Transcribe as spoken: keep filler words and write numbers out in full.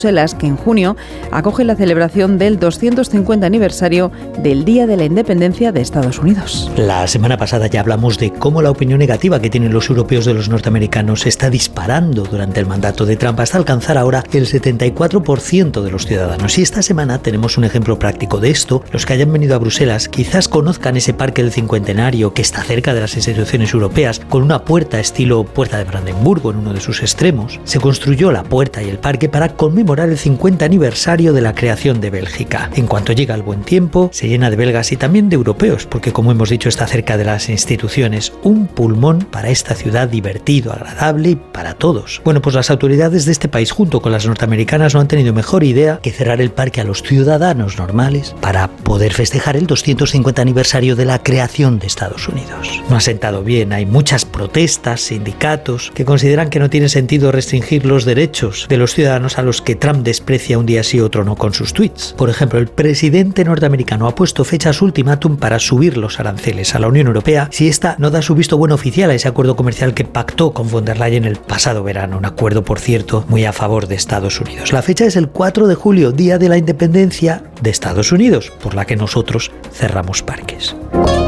Bruselas, que en junio acoge la celebración del doscientos cincuenta aniversario del Día de la Independencia de Estados Unidos. La semana pasada ya hablamos de cómo la opinión negativa que tienen los europeos de los norteamericanos se está disparando durante el mandato de Trump hasta alcanzar ahora el setenta y cuatro por ciento de los ciudadanos. Y esta semana tenemos un ejemplo práctico de esto. Los que hayan venido a Bruselas quizás conozcan ese parque del Cincuentenario que está cerca de las instituciones europeas, con una puerta estilo Puerta de Brandenburgo en uno de sus extremos. Se construyó la puerta y el parque para conmemorar el cincuenta aniversario de la creación de Bélgica. En cuanto llega el buen tiempo, se llena de belgas y también de europeos, porque como hemos dicho está cerca de las instituciones, un pulmón para esta ciudad divertido, agradable y para todos. Bueno, pues las autoridades de este país junto con las norteamericanas no han tenido mejor idea que cerrar el parque a los ciudadanos normales para poder festejar el doscientos cincuenta aniversario de la creación de Estados Unidos. No ha sentado bien, hay muchas protestas, sindicatos que consideran que no tiene sentido restringir los derechos de los ciudadanos a los que Trump desprecia un día sí otro no con sus tweets. Por ejemplo, el presidente norteamericano ha puesto fechas ultimátum para subir los aranceles a la Unión Europea si ésta no da su visto bueno oficial a ese acuerdo comercial que pactó con von der Leyen el pasado verano, un acuerdo, por cierto, muy a favor de Estados Unidos. La fecha es el cuatro de julio, Día de la Independencia de Estados Unidos, por la que nosotros cerramos parques.